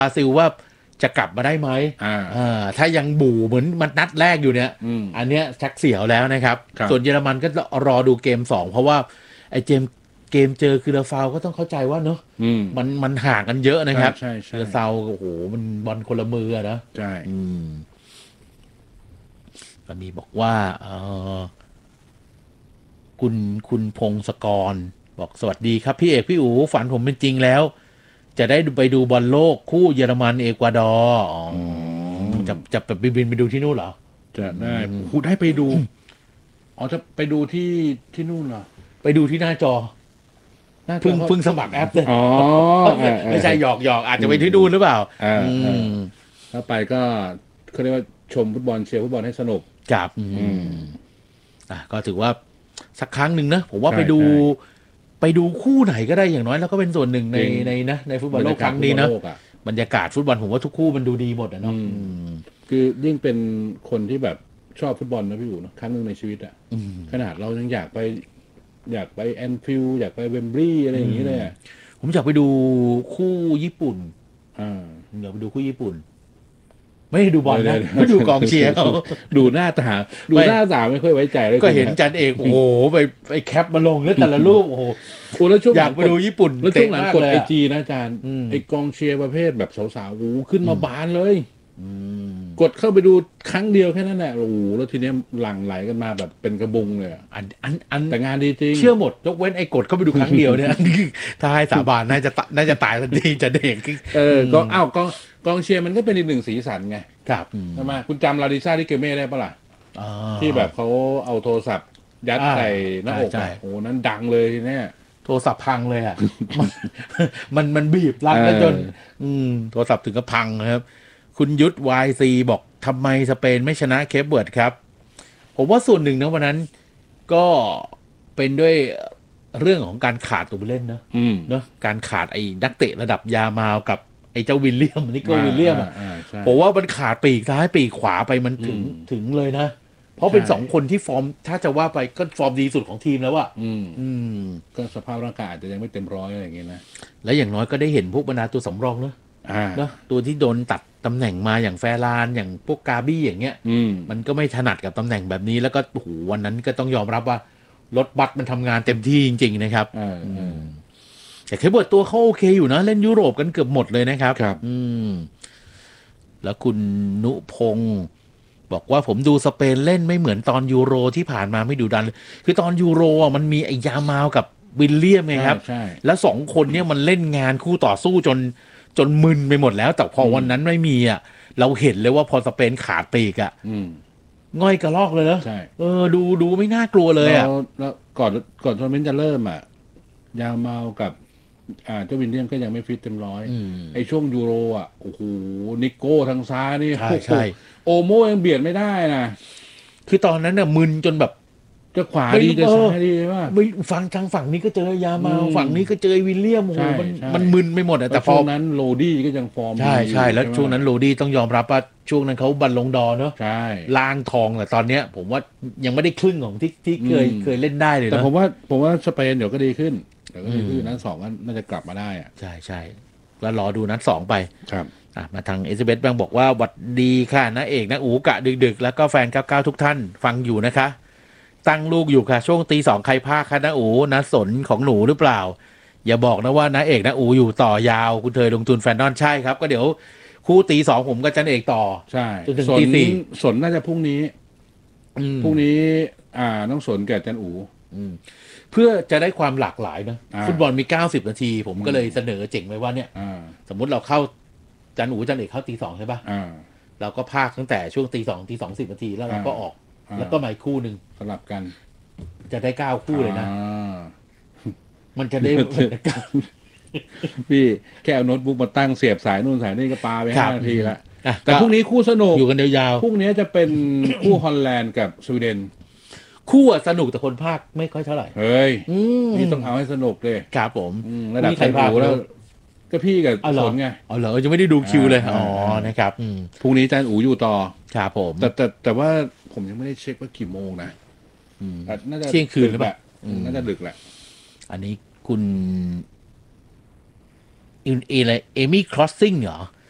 บราซิลว่าจะกลับมาได้ไหมถ้ายังบู่เหมือนมันนัดแรกอยู่เนี่ยอันเนี้ยชักเสียวแล้วนะครับส่วนเยอรมันก็รอดูเกม2เพราะว่าไอ้เกมเจอคือราฟาวก็ต้องเข้าใจว่าเนอะมันห่างกันเยอะนะครับราฟาวโอ้โหมันบอลคนละมือนะใช่ก็มีบอกว่าคุณพงศกรบอกสวัสดีครับพี่เอกพี่อู๋ฝันผมเป็นจริงแล้วจะได้ไปดูบอลโลกคู่เยอรมันเอกวาดอร์จะบินไปดูที่นู่นเหรอจะได้คุณได้ไปดูจะไปดูที่นู่นเหรอไปดูที่หน้าจอเพิ่งสมัครแอปเลยไม่ใช่หยอกอาจจะไปที่นู่นหรือเปล่าถ้าไปก็เขาเรียกว่าชมฟุตบอลเชียร์ฟุตบอลให้สนุกครับก็ถือว่าสักครั้งหนึ่งนะผมว่าไปดูคู่ไหนก็ได้อย่างน้อยแล้วก็เป็นส่วนหนึ่งในฟุตบอลโลกครั้งนี้นะบรรยากาศฟุตบอลผมว่าทุกคู่มันดูดีหมดนะเนาะคือยิ่งเป็นคนที่แบบชอบฟุตบอลนะพี่อู๋นะครั้งหนึ่งในชีวิตอ่ะขนาดเรายังอยากไปแอนฟิลด์อยากไปเวมบลีย์อะไรอย่างนี้เลยผมอยากไปดูคู่ญี่ปุ่นอยากไปดูคู่ญี่ปุ่นไม่ได้ดูบอลนะไม่ดูกองเชียร์เขาดูหน้าตาไม่ค่อยไว้ใจเลยก็เห็นจันเอกโอ้โหไปแคปมาลงแล้วแต่ละรูปโอ้โหอยากไปดูญี่ปุ่นแล้วช่วงหลังกดไอจีนะอาจารย์ไอกองเชียร์ประเภทแบบสาวๆขึ้นมาบานเลยกดเข้าไปดูครั้งเดียวแค่นั้นแหละโอ้โหแล้วทีนี้หลั่งไหลกันมาแบบเป็นกระบุงเลยแต่งานดีจริงเชื่อหมดยกเว้นไอ้กดเข้าไปดูครั้งเดียวเนี่ยถ้าให้สาบานน่าจะตายทันทีจะเด็กกองเชียร์มันก็เป็นอีกหนึ่งสีสันไงครับใช่ไหมคุณจำลาดิซ่าที่เกเม่ได้ปะล่ะที่แบบเขาเอาโทรศัพท์ยัดใส่หน้าอกโอ้นั้นดังเลยเนี่ยโทรศัพท์พังเลยอ่ะมันบีบรัดแล้วจนโทรศัพท์ถึงกับพังนะครับคุณยุทธ YC บอกทำไมสเปนไม่ชนะเคปเวิร์ดครับผมว่าส่วนหนึ่งนะวันนั้นก็เป็นด้วยเรื่องของการขาดตัวผู้เล่นเนอะการขาดไอ้นักเตะระดับยามาวกับไอ้เจ้าวิลเลียมนิโก้วิลเลียมผมว่ามันขาดปีกซ้ายปีกขวาไปมันถึงเลยนะเพราะเป็น2คนที่ฟอร์มถ้าจะว่าไปก็ฟอร์มดีสุดของทีมแล้วอะก็สภาพร่างกายอาจจะยังไม่เต็มร้อยอะไรอย่างเงี้ยนะและอย่างน้อยก็ได้เห็นพวกบรรดาตัวสำรองเนอะตัวที่โดนตัดตำแหน่งมาอย่างแฟรานอย่างพวกกาบี้อย่างเงี้ยมันก็ไม่ถนัดกับตำแหน่งแบบนี้แล้วก็โอ้โหวันนั้นก็ต้องยอมรับว่ารถบัสมันทำงานเต็มที่จริงๆนะครับแต่เคเบิร์ตตัวเขาโอเคอยู่นะเล่นยุโรปกันเกือบหมดเลยนะครับแล้วคุณนุพงศ์บอกว่าผมดูสเปนเล่นไม่เหมือนตอนยูโรที่ผ่านมาไม่ดุดันเลยคือตอนยูโรอ่ะมันมีไอ้ยามาวกับวิลเลียมไงครับแล้ว2คนเนี้ยมันเล่นงานคู่ต่อสู้จนมึนไปหมดแล้วแต่พอวันนั้นไม่มีอ่ะเราเห็นเลยว่าพอสเปนขาดปีกอ่ะง่อยกระลอกเลยเนอะดูไม่น่ากลัวเลยอ่ะแล้วก่อนทัวร์นาเมนต์จะเริ่มอ่ะยามาวกับเจ้าวินเลียมก็ยังไม่ฟิตเต็มร้อยไอ้ช่วงยูโรอ่ะโอ้โหนิโก้ทางซ้ายนี่ใช่โอโมยังเบียดไม่ได้นะคือตอนนั้นเนี่ยมึนจนแบบจะขวาดีจะซ้ายดีว่าฝั่งนี้ก็เจอยามาฝั่งนี้ก็เจอวิลเลียมโอ้โหมันมึนไปหมดแต่พอนั้นโรดี้ก็ยังฟอร์มใช่แล้วช่วงนั้นโรดี้ต้องยอมรับว่าช่วงนั้นเขาบัลลงดอร์เนอะใช่ล่างทองแต่ตอนเนี้ยผมว่ายังไม่ได้ครึ่งของที่เคยเล่นได้เลยนะแต่ผมว่าสเปนเดี๋ยวก็ดีขึ้นนัด2ก็น่าจะกลับมาได้อ่ะใช่ก็รอดูนัด2ไปครับมาทางเอสเบสบ้างบอกว่าหวัดดีค่ะนะเอกนะอูกะดึกแล้วก็แฟน99ทุกท่านฟังอยู่นะคะตั้งลูกอยู่ค่ะช่วงตี 2ใครพาคะนะอูนะสนของหนูหรือเปล่าอย่าบอกนะว่านะเอกนะอูอยู่ต่อยาวคุณเธอลงทุนแฟนนอนใช่ครับก็เดี๋ยวคู่ตี 2ผมกับจันเอกต่อใช่จนถึงตี 4สนน่าจะพรุ่งนี้ต้องสนแก่จันอูเพื่อจะได้ความหลากหลายนะฟุตบอลมี90นาทีผมก็เลยเสนอเจ๋งไว้ว่าเนี่ยสมมุติเราเข้าจันอูจันเอกเข้าตี 2ใช่ป่ะเราก็พากตั้งแต่ช่วงตี 2ตี 2:10 นาทีแล้วเราก็ออกแล้วก็มาคู่หนึ่งสลับกันจะได้9คู่เลยนะมันจะได้พี่แค่เอาโน้ตบุ๊กมาตั้งเสียบสายนู่นสายนี่ก็ปาไป5 นาทีละแต่พรุ่งนี้คู่สนุกอยู่กันยาวๆพรุ่งนี้จะเป็นคู่ฮอลแลนด์กับสวีเดนคู่สนุกแต่คนภาคไม่ค่อยเท่าไหร่เฮ้ยนี่ต้องเอาให้สนุกเลยครับผมระดับใครภาคแล้วก็พี่กับสนไงเหรอจะไม่ได้ดูคิวเลยนะครับพรุ่งนี้อาจารย์อู๋อยู่ต่อครับผมแต่ว่าผมยังไม่ได้เช็คว่ากี่โมงนะน่าจะเที่ยงคืนหรือเปล่าน่าจะดึกแหละอันนี้คุณอะไรเอมี่ครอสซิ่งเหรอ